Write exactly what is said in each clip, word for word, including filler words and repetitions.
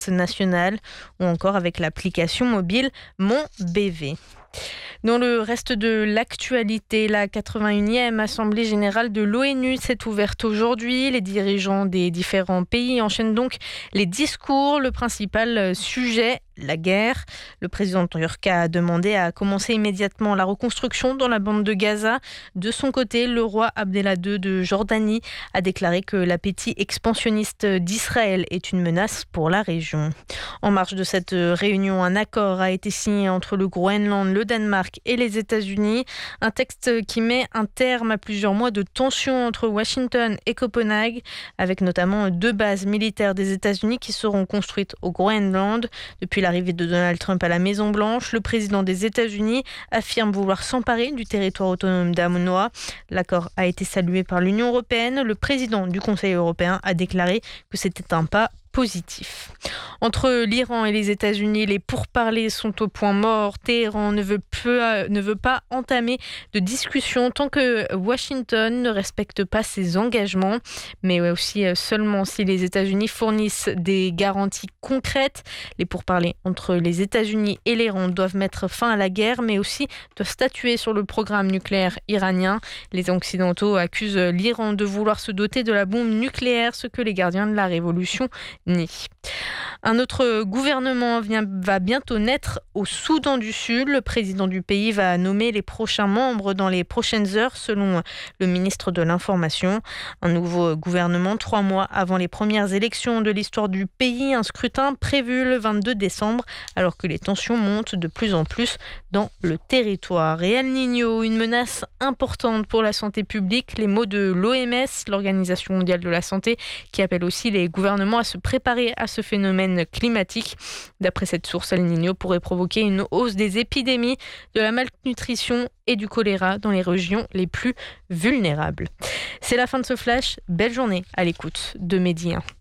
nationale ou encore avec l'application mobile Mon B V. Dans le reste de l'actualité, la quatre-vingt-unième Assemblée générale de l'ONU s'est ouverte aujourd'hui. Les dirigeants des différents pays enchaînent donc les discours. Le principal sujet, la guerre. Le président turc a demandé à commencer immédiatement la reconstruction dans la bande de Gaza. De son côté, le roi Abdallah deux de Jordanie a déclaré que l'appétit expansionniste d'Israël est une menace pour la région. En marge de cette réunion, un accord a été signé entre le Groenland, le Danemark et les États-Unis. Un texte qui met un terme à plusieurs mois de tensions entre Washington et Copenhague, avec notamment deux bases militaires des États-Unis qui seront construites au Groenland. Depuis l'arrivée de Donald Trump à la Maison-Blanche, le président des États-Unis affirme vouloir s'emparer du territoire autonome danois. L'accord a été salué par l'Union européenne. Le président du Conseil européen a déclaré que c'était un pas positif. Entre l'Iran et les États-Unis, les pourparlers sont au point mort. Téhéran ne veut, peu, ne veut pas entamer de discussion tant que Washington ne respecte pas ses engagements, mais aussi seulement si les États-Unis fournissent des garanties concrètes. Les pourparlers entre les États-Unis et l'Iran doivent mettre fin à la guerre, mais aussi doivent statuer sur le programme nucléaire iranien. Les Occidentaux accusent l'Iran de vouloir se doter de la bombe nucléaire, ce que les gardiens de la révolution nient. Un autre gouvernement vient, va bientôt naître au Soudan du Sud. Le président du pays va nommer les prochains membres dans les prochaines heures, selon le ministre de l'Information. Un nouveau gouvernement, trois mois avant les premières élections de l'histoire du pays. Un scrutin prévu le vingt-deux décembre, alors que les tensions montent de plus en plus dans le territoire. Et El Niño, une menace importante pour la santé publique. Les mots de l'O M S, l'Organisation mondiale de la santé, qui appelle aussi les gouvernements à se préparer à ce phénomène climatique. D'après cette source, El Niño pourrait provoquer une hausse des épidémies, de la malnutrition et du choléra dans les régions les plus vulnérables. C'est la fin de ce flash. Belle journée à l'écoute de Medi un.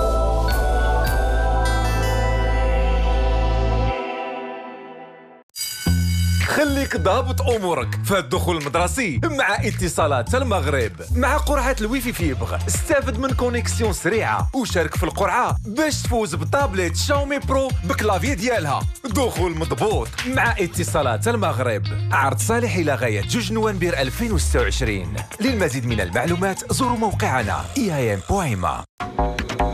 خليك ضابط امورك في الدخول المدرسي مع اتصالات المغرب. مع قرعه الويفي فيبغ استافد من كونيكسيون سريعه وشارك في القرعه باش تفوز بطابلت شاومي برو بكلافي ديالها. دخول مضبوط مع اتصالات المغرب. عرض صالح الى غايه جوج نوفمبر ألفين وستة وعشرين. للمزيد من المعلومات زوروا موقعنا إي آي إم بوان إم إيه.